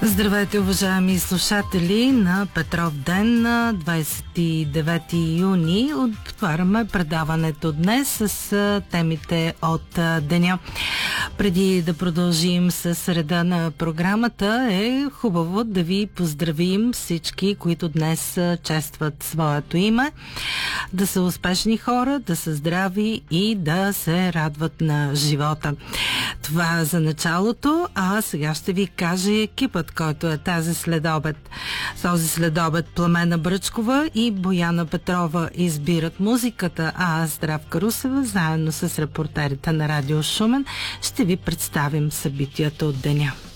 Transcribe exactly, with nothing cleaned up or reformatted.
Здравейте, уважаеми слушатели на Петров ден на двадесет и девети юни. Отваряме предаването днес с темите от деня. Преди да продължим с реда на програмата, е хубаво да ви поздравим всички, които днес честват своето име. Да са успешни хора, да са здрави и да се радват на живота. Това за началото, а сега ще ви каже екипът, който е тази следобед. Този следобед Пламена Бръчкова и Бояна Петрова избират музиката, а аз, Здравка Русева, заедно с репортерите на Радио Шумен, ще ви представим събитията от деня.